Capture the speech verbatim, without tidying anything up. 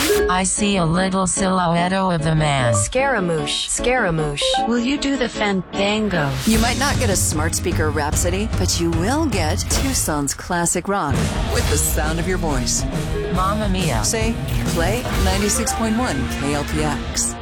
I see a little silhouette of a man. Scaramouche, Scaramouche. Will you do the fandango? You might not get a smart speaker rhapsody, but you will get Tucson's classic rock with the sound of your voice. Mamma mia. Say, play ninety-six point one K L P X.